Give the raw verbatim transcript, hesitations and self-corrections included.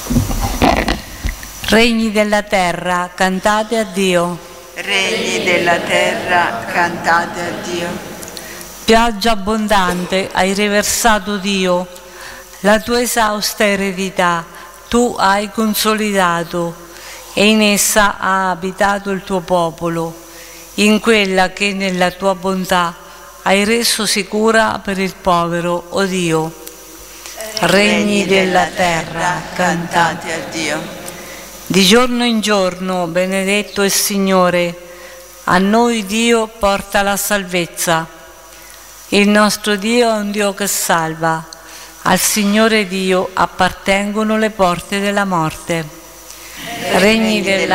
Regni della terra, cantate a Dio. Regni della terra, cantate a Dio. Pioggia abbondante hai riversato Dio, la tua esausta eredità tu hai consolidato e in essa ha abitato il tuo popolo, in quella che nella tua bontà hai reso sicura per il povero, o Dio. Regni della terra, cantate a Dio. Di giorno in giorno, benedetto il Signore, a noi Dio porta la salvezza. Il nostro Dio è un Dio che salva. Al Signore Dio appartengono le porte della morte. Regni della